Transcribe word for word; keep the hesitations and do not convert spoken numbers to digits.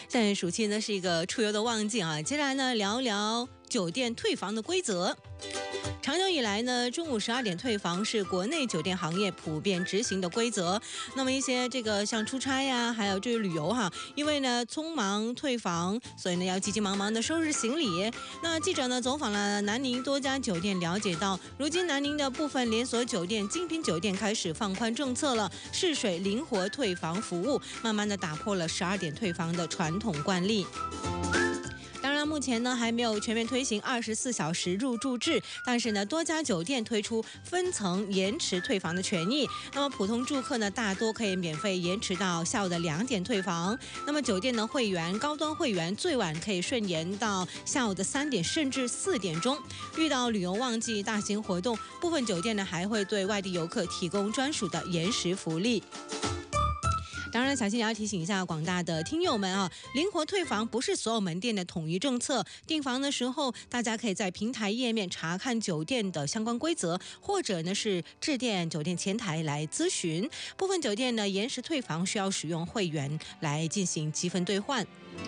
但暑期呢是一个出游的旺季啊，接下来呢聊聊酒店退房的规则。长久以来呢，中午十二点退房是国内酒店行业普遍执行的规则。那么一些这个像出差呀，还有这个旅游哈，因为呢匆忙退房，所以呢要急急忙忙的收拾行李。那记者呢走访了南宁多家酒店，了解到，如今南宁的部分连锁酒店、精品酒店开始放宽政策了，试水灵活退房服务，慢慢的打破了十二点退房的传统惯例。当然，目前呢还没有全面推行二十四小时入住制，但是呢，多家酒店推出分层延迟退房的权益。那么普通住客呢，大多可以免费延迟到下午的两点退房。那么酒店的会员、高端会员最晚可以顺延到下午的三点甚至四点钟。遇到旅游旺季、大型活动，部分酒店呢还会对外地游客提供专属的延时福利。当然，小新也要提醒一下广大的听友们啊，灵活退房不是所有门店的统一政策。订房的时候，大家可以在平台页面查看酒店的相关规则，或者呢是致电酒店前台来咨询。部分酒店呢延时退房需要使用会员来进行积分兑换。